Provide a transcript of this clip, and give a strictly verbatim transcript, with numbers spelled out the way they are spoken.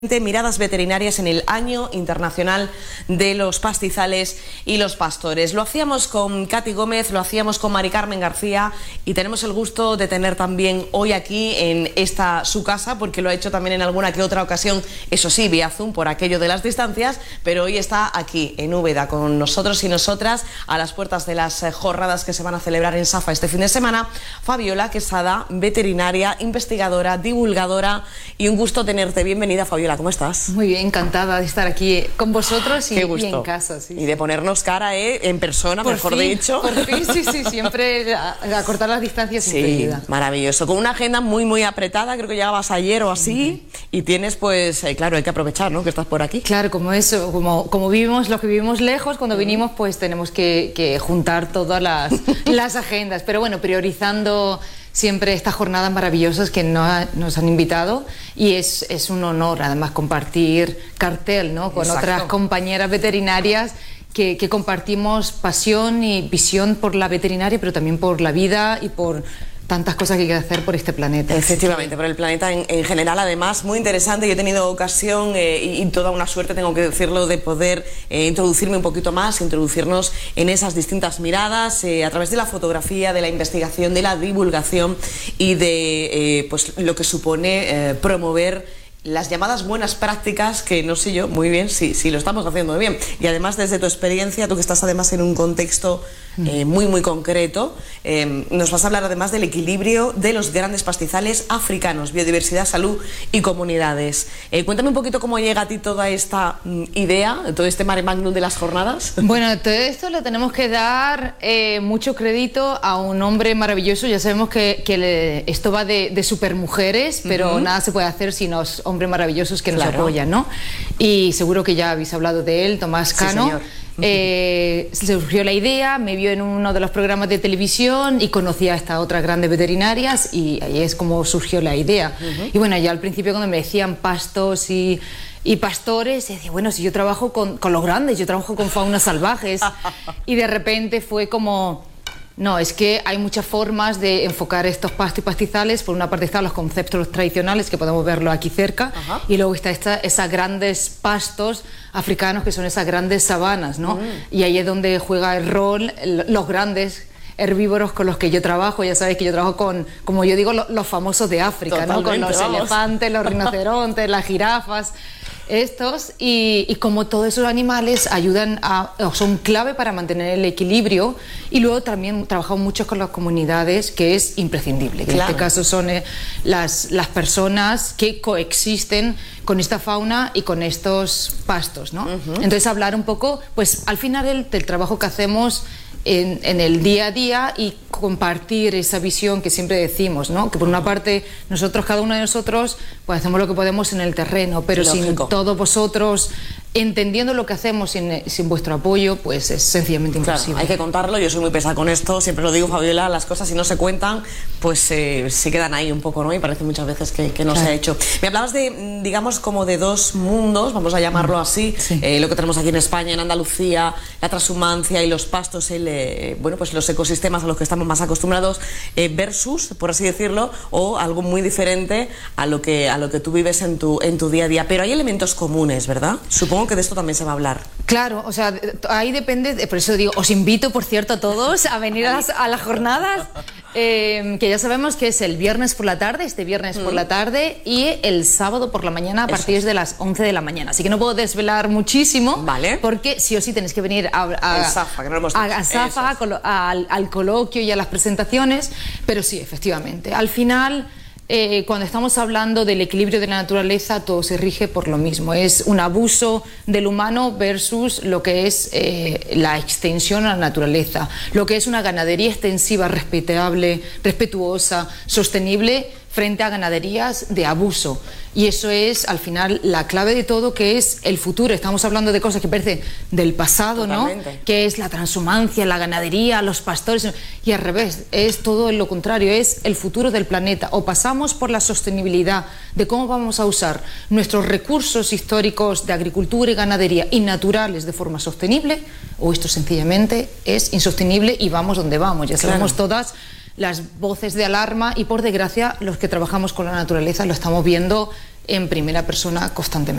Miradas veterinarias en el Año Internacional de los Pastizales y los Pastores. Lo hacíamos con Katy Gómez, lo hacíamos con Mari Carmen García y tenemos el gusto de tener también hoy aquí en esta su casa, porque lo ha hecho también en alguna que otra ocasión, eso sí, vía Zoom por aquello de las distancias, pero hoy está aquí en Úbeda con nosotros y nosotras a las puertas de las jornadas que se van a celebrar en Safa este fin de semana. Fabiola Quesada, veterinaria, investigadora, divulgadora, y un gusto tenerte. Bienvenida, Fabiola. ¿Cómo estás? Muy bien, encantada de estar aquí con vosotros y, y en casa. Sí, y de ponernos cara ¿eh? en persona, por mejor fin, dicho. Por fin, sí, sí, siempre a, a cortar las distancias siempre sí, ayuda. Maravilloso. Con una agenda muy, muy apretada, creo que llegabas ayer o así, uh-huh. y tienes, pues, eh, claro, hay que aprovechar, ¿no?, que estás por aquí. Claro, como eso, como, como vivimos, los que vivimos lejos, cuando uh-huh. vinimos, pues tenemos que, que juntar todas las, las agendas, pero bueno, priorizando siempre estas jornadas maravillosas que nos, nos han invitado, y es, es un honor además compartir cartel, ¿no?, con Exacto. otras compañeras veterinarias que, que compartimos pasión y visión por la veterinaria, pero también por la vida y por tantas cosas que hay que hacer por este planeta. Efectivamente, por el planeta en, en general. Además, muy interesante. Yo he tenido ocasión eh, y, y toda una suerte, tengo que decirlo, de poder eh, introducirme un poquito más, introducirnos en esas distintas miradas eh, a través de la fotografía, de la investigación, de la divulgación y de eh, pues lo que supone eh, promover las llamadas buenas prácticas, que no sé yo muy bien si, si lo estamos haciendo muy bien. Y además, desde tu experiencia, tú que estás además en un contexto eh, muy muy concreto, eh, nos vas a hablar además del equilibrio de los grandes pastizales africanos, biodiversidad, salud y comunidades. Eh, cuéntame un poquito cómo llega a ti toda esta mm, idea, todo este mare magnum de las jornadas. Bueno, todo esto le tenemos que dar eh, mucho crédito a un hombre maravilloso. Ya sabemos que, que le, esto va de, de supermujeres, pero uh-huh. nada se puede hacer sin los hombres maravillosos que nos claro. apoyan, ¿no? Y seguro que ya habéis hablado de él, Tomás Cano. Sí, eh, surgió la idea, me vio en uno de los programas de televisión y conocía a estas otras grandes veterinarias, y ahí es como surgió la idea. Uh-huh. Y bueno, ya al principio cuando me decían pastos y y pastores, y decía, bueno, si yo trabajo con, con los grandes, yo trabajo con faunas salvajes, y de repente fue como... No, es que hay muchas formas de enfocar estos pastos y pastizales. Por una parte están los conceptos tradicionales, que podemos verlo aquí cerca, Ajá. y luego está esta, esas grandes pastos africanos, que son esas grandes sabanas, ¿no? Mm. Y ahí es donde juega el rol los grandes herbívoros con los que yo trabajo. Ya sabéis que yo trabajo con, como yo digo, los, los famosos de África, ¿no? Con los vamos. elefantes, los rinocerontes, las jirafas, estos, y, y como todos esos animales ayudan a, o son clave para mantener el equilibrio. Y luego también trabajamos mucho con las comunidades, que es imprescindible, que claro. en este caso son eh, las, las personas que coexisten con esta fauna y con estos pastos, ¿no? Uh-huh. Entonces hablar un poco, pues al final del, del trabajo que hacemos En, en el día a día, y compartir esa visión que siempre decimos, ¿no? Que por una parte nosotros, cada uno de nosotros, pues hacemos lo que podemos en el terreno, pero Lógico. sin todos vosotros entendiendo lo que hacemos, sin, sin vuestro apoyo, pues es sencillamente imposible. Claro, hay que contarlo. Yo soy muy pesada con esto, siempre lo digo, Fabiola, las cosas si no se cuentan, pues eh, se quedan ahí un poco, ¿no? Y parece muchas veces que, que no claro. se ha hecho. Me hablabas de, digamos, como de dos mundos, vamos a llamarlo así, sí. eh, lo que tenemos aquí en España, en Andalucía, la transhumancia y los pastos, el, eh, bueno, pues los ecosistemas a los que estamos más acostumbrados, eh, versus, por así decirlo, o algo muy diferente a lo que, a lo que tú vives en tu, en tu día a día. Pero hay elementos comunes, ¿verdad? Supongo que de esto también se va a hablar. Claro, o sea, ahí depende, por eso digo, os invito, por cierto, a todos a venir a las, a las jornadas, eh, que ya sabemos que es el viernes por la tarde, este viernes mm. por la tarde, y el sábado por la mañana a partir eso. de las once de la mañana. Así que no puedo desvelar muchísimo, vale. porque sí o sí tenéis que venir a, a, Safa, que no lo hemos a, a Safa, a colo, a, al, al coloquio y a las presentaciones, pero sí, efectivamente, al final... Eh, cuando estamos hablando del equilibrio de la naturaleza, todo se rige por lo mismo. Es un abuso del humano versus lo que es eh, la extensión a la naturaleza, lo que es una ganadería extensiva, respetable, respetuosa, sostenible, frente a ganaderías de abuso. Y eso es, al final, la clave de todo, que es el futuro. Estamos hablando de cosas que parecen del pasado, Totalmente. ¿no? Que es la transhumancia, la ganadería, los pastores, y al revés, es todo lo contrario, es el futuro del planeta. O pasamos por la sostenibilidad de cómo vamos a usar nuestros recursos históricos de agricultura y ganadería y naturales de forma sostenible, o esto sencillamente es insostenible y vamos donde vamos. Ya sabemos claro. todas las voces de alarma, y por desgracia los que trabajamos con la naturaleza lo estamos viendo en primera persona constantemente.